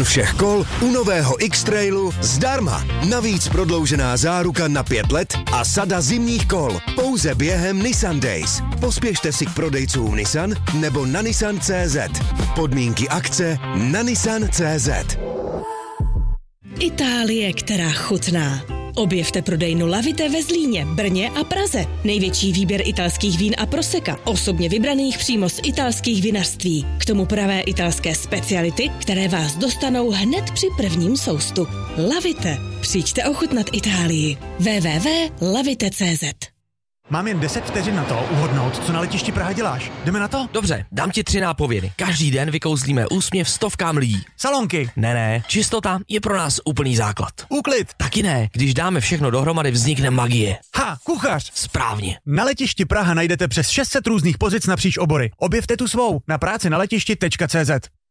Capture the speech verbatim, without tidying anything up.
všech kol u nového X-Trailu zdarma. Navíc prodloužená záruka na pět let a sada zimních kol. Pouze během Nissan Days. Pospěšte si k prodejcům Nissan nebo na nissan tečka cé zet. Podmínky akce na nissan tečka cé zet. Itálie, která chutná. Objevte prodejnu Lavite ve Zlíně, Brně a Praze. Největší výběr italských vín a proseka, osobně vybraných přímo z italských vinařství. K tomu pravé italské speciality, které vás dostanou hned při prvním soustu. Lavite. Přijďte ochutnat Itálii. w w w tečka lavite tečka cé zet. Mám jen deset vteřin na to uhodnout, co na letišti Praha děláš. Jdeme na to? Dobře, dám ti tři nápovědy. Každý den vykouzlíme úsměv stovkám lidí. Salonky. Ne, ne, čistota je pro nás úplný základ. Úklid. Taky ne, když dáme všechno dohromady, vznikne magie. Ha, kuchař. Správně. Na letišti Praha najdete přes šest set různých pozic napříč obory. Objevte tu svou na práci na letišti tečka cé zet.